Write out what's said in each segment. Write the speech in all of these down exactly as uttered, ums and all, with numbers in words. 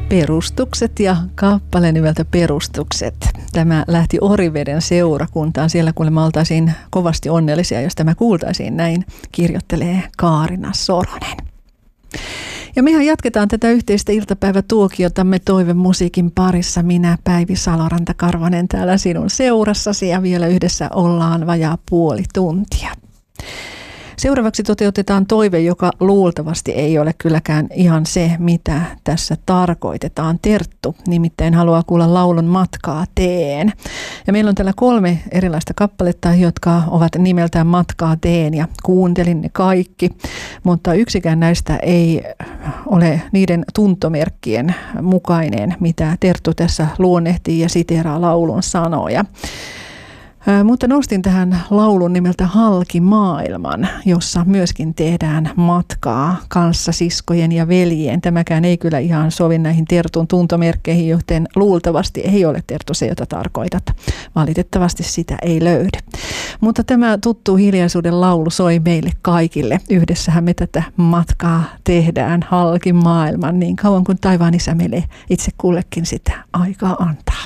Perustukset ja kappale nimeltä Perustukset. Tämä lähti Oriveden seurakuntaan. Siellä kuulemma oltaisiin kovasti onnellisia, jos tämä kuultaisiin näin, kirjoittelee Kaarina Soronen. Ja mehän jatketaan tätä yhteistä iltapäivätuokiotamme toivemusiikin parissa. Minä, Päivi Saloranta-Karvonen, täällä sinun seurassasi ja vielä yhdessä ollaan vajaa puoli tuntia. Seuraavaksi toteutetaan toive, joka luultavasti ei ole kylläkään ihan se, mitä tässä tarkoitetaan. Terttu nimittäin haluaa kuulla laulun Matkaa teen. Ja meillä on täällä kolme erilaista kappaletta, jotka ovat nimeltään Matkaa teen ja kuuntelin ne kaikki. Mutta yksikään näistä ei ole niiden tuntomerkkien mukainen, mitä Terttu tässä luonnehtii ja siteeraa laulun sanoja. Mutta nostin tähän laulun nimeltä Halki maailman, jossa myöskin tehdään matkaa kanssasiskojen ja veljien. Tämäkään ei kyllä ihan sovi näihin Tertun tuntomerkkeihin, joten luultavasti ei ole Terttu se, jota tarkoitat. Valitettavasti sitä ei löydy. Mutta tämä tuttu hiljaisuuden laulu soi meille kaikille. Yhdessähän me tätä matkaa tehdään halki maailman niin kauan kuin taivaan isä meille itse kullekin sitä aikaa antaa.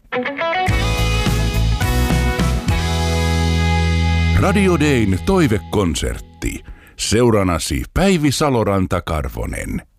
Radio Dayn toivekonsertti. Seuranasi Päivi Saloranta-Karvonen.